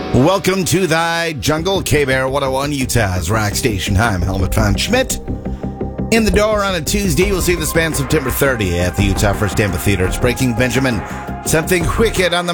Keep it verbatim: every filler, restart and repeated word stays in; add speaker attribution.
Speaker 1: Welcome to Thy Jungle, K-Bear one oh one, Utah's rock station. Hi, I'm Helmut von Schmidt. In the door on a Tuesday, we'll see this band September thirtieth at the Utah First Amphitheater. It's Breaking Benjamin. Something wicked on the